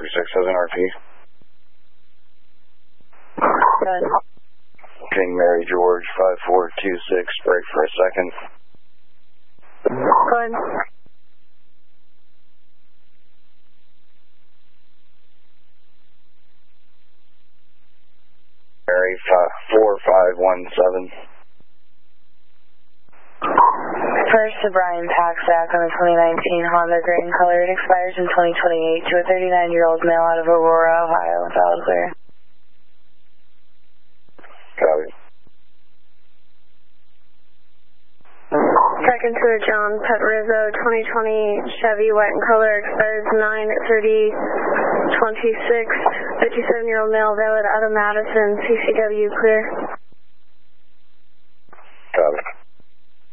36 as an RP. Good. King Mary George 5426, break for a second. Good. Mary 4517. First to Brian Paxack on the 2019 Honda Gray in color. It expires in 2028 to a 39-year-old male out of Aurora, Ohio. Valid clear. Copy. Second to John Petrizzo, 2020 Chevy white in color, expires 9/30/26, 57-year-old male, valid out of Madison, CCW clear.